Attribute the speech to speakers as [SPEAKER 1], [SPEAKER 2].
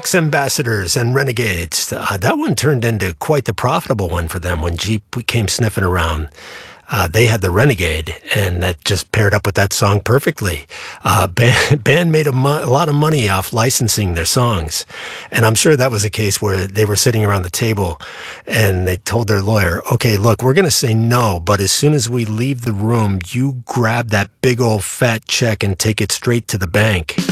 [SPEAKER 1] Sex Ambassadors and Renegades. That one turned into quite the profitable one for them when Jeep came sniffing around. They had the Renegade, and that just paired up with that song perfectly. Band made a lot of money off licensing their songs, and I'm sure that was a case where they were sitting around the table, and they told their lawyer, "Okay, look, we're going to say no, but as soon as we leave the room, you grab that big old fat check and take it straight to the bank."